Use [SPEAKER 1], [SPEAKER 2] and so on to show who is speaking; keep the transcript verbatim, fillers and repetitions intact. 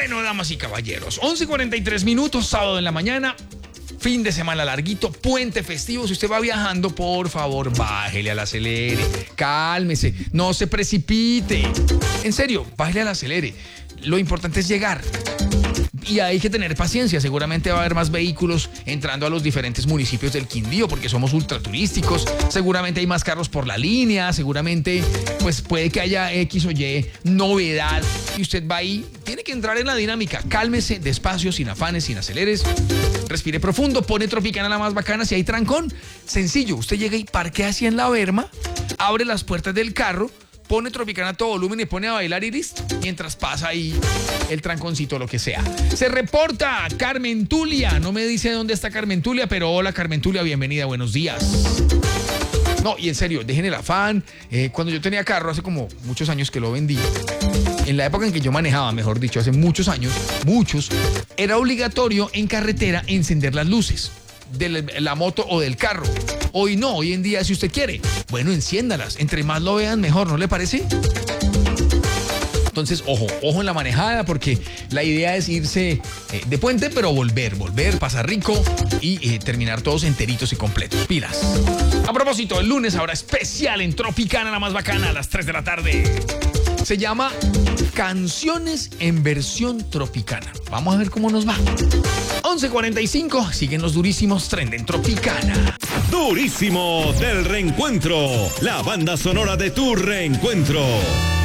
[SPEAKER 1] Bueno, damas y caballeros, once cuarenta y tres minutos, sábado en la mañana, fin de semana larguito, puente festivo. Si usted va viajando, por favor, bájele al acelere, cálmese, no se precipite. En serio, bájele al acelere. Lo importante es llegar. Y hay que tener paciencia, seguramente va a haber más vehículos entrando a los diferentes municipios del Quindío porque somos ultraturísticos, seguramente hay más carros por la línea, seguramente pues puede que haya X o Y novedad y usted va ahí, tiene que entrar en la dinámica, cálmese, despacio, sin afanes, sin aceleres, respire profundo, pone Tropicana la más bacana, si hay trancón, sencillo, usted llega y parquea así en la berma, abre las puertas del carro, pone Tropicana a todo volumen y pone a bailar y listo, mientras pasa ahí el tranconcito, lo que sea. Se reporta Carmen Tulia, no me dice dónde está Carmen Tulia, pero hola Carmen Tulia, bienvenida, buenos días. No, y en serio, dejen el afán. Eh, cuando yo tenía carro, hace como muchos años que lo vendí, en la época en que yo manejaba, mejor dicho, hace muchos años, muchos, era obligatorio en carretera encender las luces de la moto o del carro. Hoy no, hoy en día si usted quiere, bueno, enciéndalas, entre más lo vean mejor, ¿no le parece? Entonces, ojo, ojo en la manejada porque la idea es irse eh, de puente, pero volver, volver, pasar rico y eh, terminar todos enteritos y completos. Pilas. A propósito, el lunes habrá especial en Tropicana, la más bacana, a las tres de la tarde. Se llama Canciones en versión tropicana. Vamos a ver cómo nos va. once cuarenta y cinco, siguen los durísimos Trend en Tropicana.
[SPEAKER 2] Durísimo del reencuentro, la banda sonora de tu reencuentro.